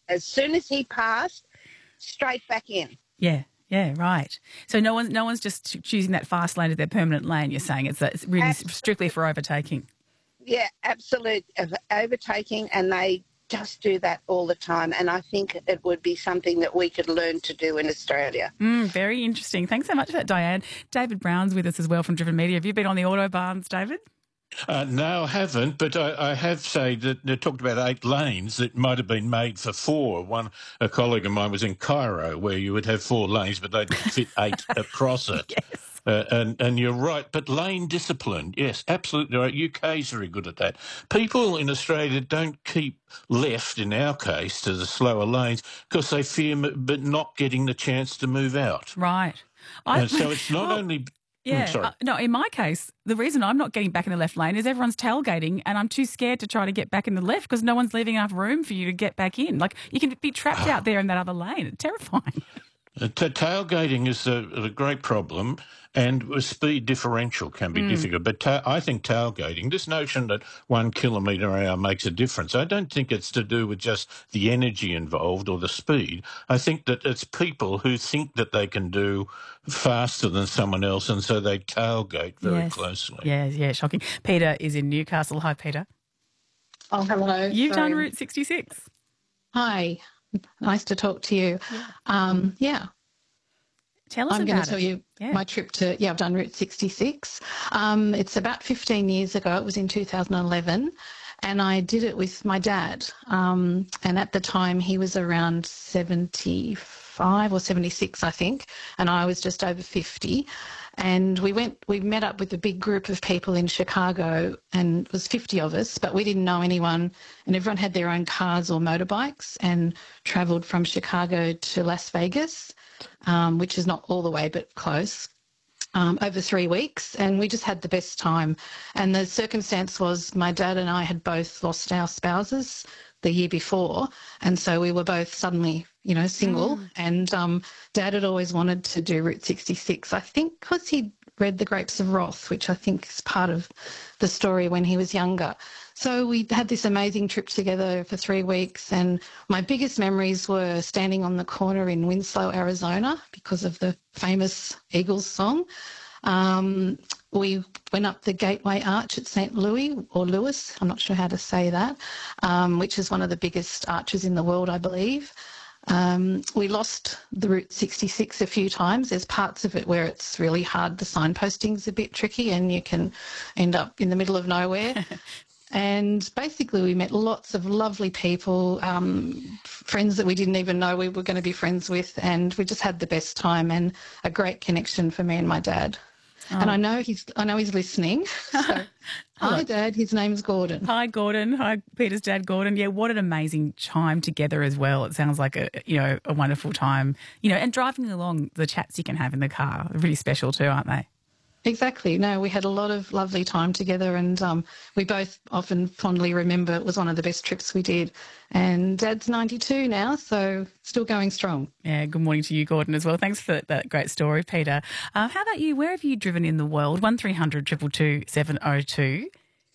As soon as he passed, straight back in. Yeah. Yeah, right. So no one's just choosing that fast lane as their permanent lane. You're saying it's really strictly for overtaking. Yeah, absolute overtaking, and they just do that all the time. And I think it would be something that we could learn to do in Australia. Very interesting. Thanks so much for that, Diane. David Brown's with us as well from Driven Media. Have you been on the Autobahns, David? No, I haven't, but I have said that they talked about 8 lanes that might have been made for 4. A colleague of mine was in Cairo where you would have 4 lanes, but they'd fit 8 across it. Yes. And you're right, but lane discipline, yes, absolutely right. UK's very good at that. People in Australia don't keep left, in our case, to the slower lanes because they fear but not getting the chance to move out. Right. So it's not only... Yeah. Sorry. No, in my case, the reason I'm not getting back in the left lane is everyone's tailgating and I'm too scared to try to get back in the left because no one's leaving enough room for you to get back in. Like, you can be trapped out there in that other lane. It's terrifying. Tailgating is a great problem, and a speed differential can be difficult. But I think tailgating, this notion that 1 kilometre an hour makes a difference, I don't think it's to do with just the energy involved or the speed. I think that it's people who think that they can do faster than someone else, and so they tailgate very closely. Yeah, shocking. Peter is in Newcastle. Hi, Peter. Oh, hello. You've done Route 66. Hi. Nice to talk to you. Yeah. Tell us about it. I'm going to tell you my trip to, I've done Route 66. It's about 15 years ago. It was in 2011. And I did it with my dad. And at the time, he was around 75 or 76, I think. And I was just over 50. And we met up with a big group of people in Chicago, and it was 50 of us, but we didn't know anyone, and everyone had their own cars or motorbikes and travelled from Chicago to Las Vegas, which is not all the way but close, over 3 weeks, and we just had the best time. And the circumstance was my dad and I had both lost our spouses the year before, and so we were both suddenly, single. And Dad had always wanted to do Route 66, I think because he'd read The Grapes of Wrath, which I think is part of the story when he was younger. So we had this amazing trip together for 3 weeks, and my biggest memories were standing on the corner in Winslow, Arizona, because of the famous Eagles song. We went up the Gateway Arch at St. Louis, or Louis, I'm not sure how to say that, which is one of the biggest arches in the world, I believe. We lost the Route 66 a few times. There's parts of it where it's really hard. The signposting's a bit tricky and you can end up in the middle of nowhere. And basically we met lots of lovely people, friends that we didn't even know we were going to be friends with, and we just had the best time and a great connection for me and my dad. Oh. And I know he's listening. So, hi, Dad. His name's Gordon. Hi, Gordon. Hi, Peter's dad, Gordon. Yeah, what an amazing time together as well. It sounds like a wonderful time. And driving along, the chats you can have in the car are really special too, aren't they? Exactly. No, we had a lot of lovely time together, and we both often fondly remember it was one of the best trips we did. And Dad's 92 now, so still going strong. Yeah, good morning to you, Gordon, as well. Thanks for that great story, Peter. How about you? Where have you driven in the world? 1300 222 702.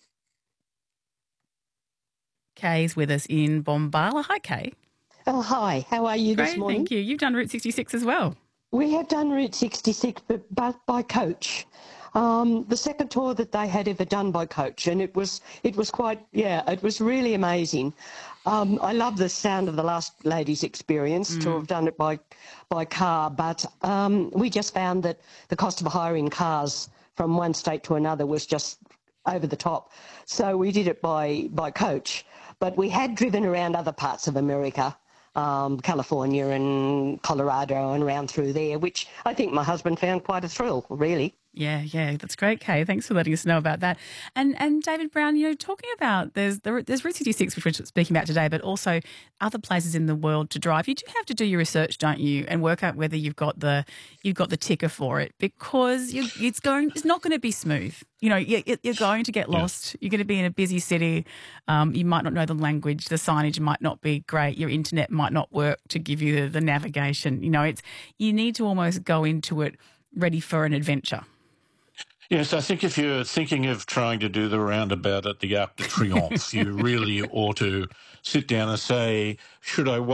Kay's with us in Bombala. Hi, Kay. Oh, hi. How are you this morning? Thank you. You've done Route 66 as well. We have done Route 66, but by coach. The second tour that they had ever done by coach, and it was quite, it was really amazing. I love the sound of the last lady's experience to have done it by car, but we just found that the cost of hiring cars from one state to another was just over the top. So we did it by coach, but we had driven around other parts of America, California and Colorado and around through there, which I think my husband found quite a thrill, really. Yeah, that's great, Kay. Thanks for letting us know about that. And David Brown, talking about there's Route 66, which we're speaking about today, but also other places in the world to drive. You do have to do your research, don't you, and work out whether you've got the ticker for it, because it's not going to be smooth. You're going to get lost. You're going to be in a busy city. You might not know the language. The signage might not be great. Your internet might not work to give you the navigation. You need to almost go into it ready for an adventure. Yes, I think if you're thinking of trying to do the roundabout at the Arc de Triomphe, you really ought to sit down and say, should I